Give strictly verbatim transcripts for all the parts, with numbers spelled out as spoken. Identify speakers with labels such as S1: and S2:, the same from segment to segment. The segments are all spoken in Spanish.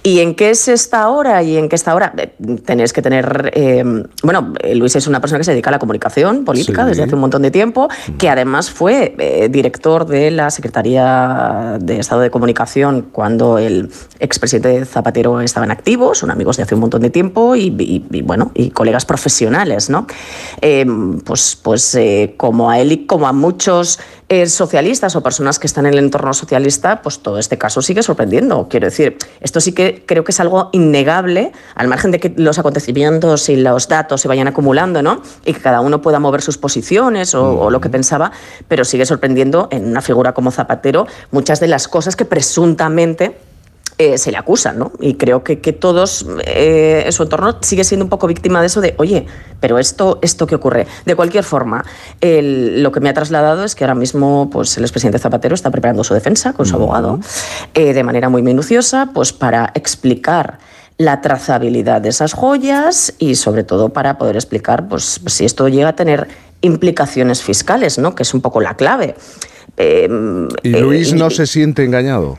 S1: ¿Y en qué se está ahora y en qué está ahora? Tenéis que tener... Eh, bueno, Luis es una persona que se dedica a la comunicación política sí. desde hace un montón de tiempo, que además fue eh, director de la Secretaría de Estado de Comunicación cuando el expresidente Zapatero estaba en activo, son amigos de hace un montón de tiempo y, y, y bueno, y colegas profesionales, ¿no? Eh, pues pues eh, como a él y como a muchos eh, socialistas o personas que están en el entorno socialista, pues todo este caso sigue sorprendiendo. Quiero decir, esto sí que creo que es algo innegable, al margen de que los acontecimientos y los datos se vayan acumulando, ¿no? Y que cada uno pueda mover sus posiciones o, o lo que pensaba, pero sigue sorprendiendo en una figura como Zapatero muchas de las cosas que presuntamente Eh, se le acusan, ¿no? Y creo que, que todos eh, en su entorno sigue siendo un poco víctima de eso de, oye, pero esto, esto ¿qué ocurre? De cualquier forma, el, lo que me ha trasladado es que ahora mismo pues, el expresidente Zapatero está preparando su defensa con su abogado eh, de manera muy minuciosa, pues para explicar la trazabilidad de esas joyas y sobre todo para poder explicar pues, si esto llega a tener implicaciones fiscales, ¿no? Que es un poco la clave. Eh,
S2: ¿Y Luis eh, no se siente engañado?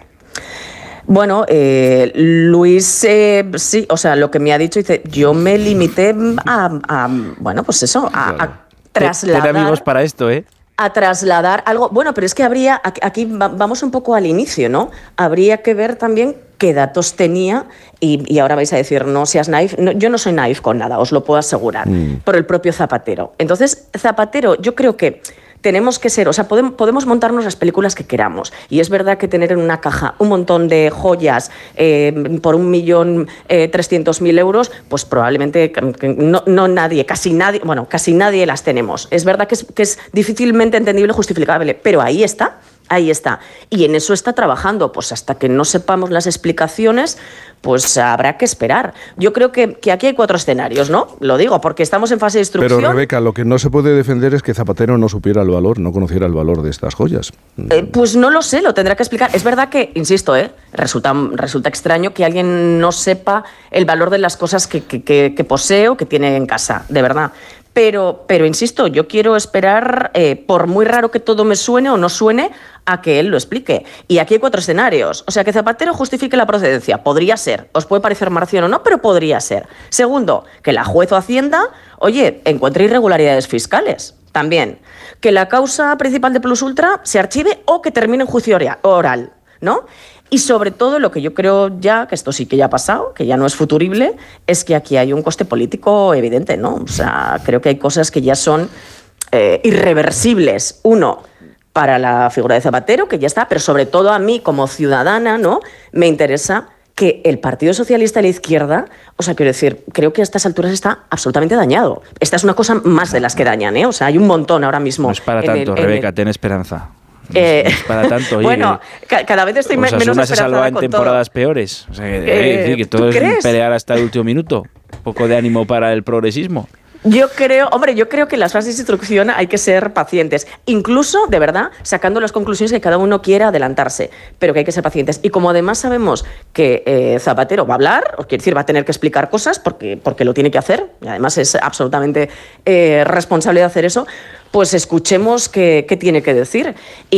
S1: Bueno, eh, Luis, eh, sí, o sea, lo que me ha dicho, dice, yo me limité a, a bueno, pues eso, a, a trasladar...
S3: Ten amigos para esto, ¿eh?
S1: A trasladar algo... Bueno, pero es que habría... Aquí vamos un poco al inicio, ¿no? Habría que ver también qué datos tenía y, y ahora vais a decir, no seas naif. No, yo no soy naif con nada, os lo puedo asegurar, mm. por el propio Zapatero. Entonces, Zapatero, yo creo que tenemos que ser, o sea, podemos, podemos montarnos las películas que queramos. Y es verdad que tener en una caja un montón de joyas eh, por un millón eh, trescientos mil euros, pues probablemente no, no nadie, casi nadie, bueno, casi nadie las tenemos. Es verdad que es, que es difícilmente entendible y justificable, pero ahí está. Ahí está. Y en eso está trabajando. Pues hasta que no sepamos las explicaciones, pues habrá que esperar. Yo creo que, que aquí hay cuatro escenarios, ¿no? Lo digo, porque estamos en fase de instrucción.
S2: Pero, Rebeca, lo que no se puede defender es que Zapatero no supiera el valor, no conociera el valor de estas joyas.
S1: Eh, pues no lo sé, lo tendrá que explicar. Es verdad que, insisto, ¿eh? resulta, resulta extraño que alguien no sepa el valor de las cosas que, que, que, que posee o que tiene en casa, de verdad. Pero, pero insisto, yo quiero esperar, eh, por muy raro que todo me suene o no suene, a que él lo explique. Y aquí hay cuatro escenarios. O sea, que Zapatero justifique la procedencia. Podría ser. Os puede parecer marciano o no, pero podría ser. Segundo, que la juez o Hacienda, oye, encuentre irregularidades fiscales. También. Que la causa principal de Plus Ultra se archive o que termine en juicio oral, ¿no? Y sobre todo, lo que yo creo ya, que esto sí que ya ha pasado, que ya no es futurible, es que aquí hay un coste político evidente, ¿no? O sea, creo que hay cosas que ya son eh, irreversibles. Uno, para la figura de Zapatero, que ya está, pero sobre todo a mí como ciudadana, ¿no? Me interesa que el Partido Socialista y la izquierda, o sea, quiero decir, creo que a estas alturas está absolutamente dañado. Esta es una cosa más de las que dañan, ¿eh? O sea, hay un montón ahora mismo.
S3: No es para tanto, el, Rebeca, el... ten esperanza.
S1: No eh,
S3: es para tanto. Oye,
S1: bueno, ca cada vez estoy menos esperanzada
S3: se salva en
S1: con
S3: temporadas
S1: todo.
S3: peores. O sea, que,
S1: eh,
S3: decir, que todo es
S1: crees?
S3: pelear hasta el último minuto. Un poco de ánimo para el progresismo.
S1: Yo creo, hombre, yo creo que en las fases de instrucción hay que ser pacientes, incluso, de verdad, sacando las conclusiones que cada uno quiera adelantarse, pero que hay que ser pacientes. Y como además sabemos que eh, Zapatero va a hablar, o quiere decir, va a tener que explicar cosas porque, porque lo tiene que hacer, y además es absolutamente eh, responsable de hacer eso, pues escuchemos qué, qué tiene que decir.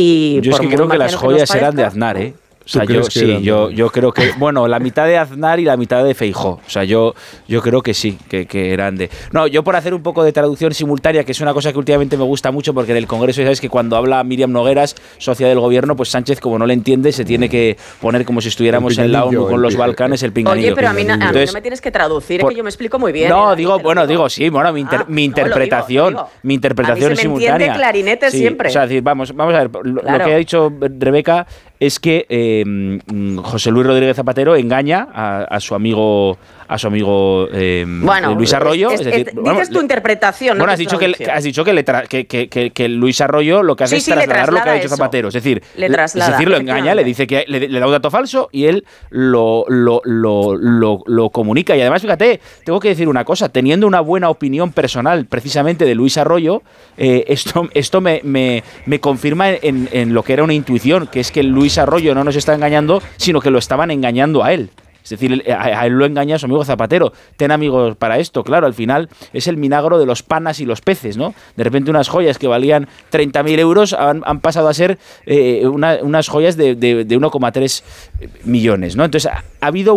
S1: Y
S3: yo
S1: por
S3: es que creo que las joyas eran de Aznar, ¿eh? O sea, yo sí, yo, yo creo que, bueno, la mitad de Aznar y la mitad de Feijóo. O sea, yo, yo creo que sí, que, que eran de... No, yo por hacer un poco de traducción simultánea, que es una cosa que últimamente me gusta mucho, porque en el Congreso ya sabes que cuando habla Míriam Nogueras, socia del gobierno, pues Sánchez, como no le entiende, se tiene que poner como si estuviéramos en la ONU con los Balcanes, el pinganillo.
S1: Oye, pero a mí, a mí Entonces, no me tienes que traducir, por, es que yo me explico muy bien.
S3: No, digo, bueno, digo, sí, bueno, mi, inter, ah, mi interpretación, no, lo digo, lo digo. mi interpretación
S1: a mí se me
S3: simultánea.
S1: Entiende clarinete
S3: sí,
S1: siempre.
S3: O sea, decir, vamos, vamos a ver, lo, claro. lo que ha dicho Rebeca es que eh, José Luis Rodríguez Zapatero engaña a, a su amigo a su amigo eh,
S1: bueno,
S3: Luis Arroyo.
S1: Es, es,
S3: es decir,
S1: es,
S3: bueno,
S1: dices tu interpretación.
S3: Bueno,
S1: no
S3: has dicho, que, has dicho que, le tra que, que, que, que Luis Arroyo lo que hace
S1: sí,
S3: es
S1: sí,
S3: trasladar lo que ha dicho
S1: eso.
S3: Zapatero. Es decir,
S1: le traslada,
S3: es decir, lo engaña, le dice que le, le da un dato falso y él lo, lo, lo, lo, lo comunica. Y además, fíjate, tengo que decir una cosa, teniendo una buena opinión personal precisamente de Luis Arroyo, eh, esto, esto me, me, me confirma en, en lo que era una intuición, que es que Luis Arroyo no nos está engañando, sino que lo estaban engañando a él. Es decir, a él lo engaña a su amigo Zapatero. Ten amigos para esto, claro, al final es el milagro de los panas y los peces, ¿no? De repente unas joyas que valían treinta mil euros han, han pasado a ser eh, una, unas joyas de, de, de uno coma tres millones, ¿no? Entonces ha, ha habido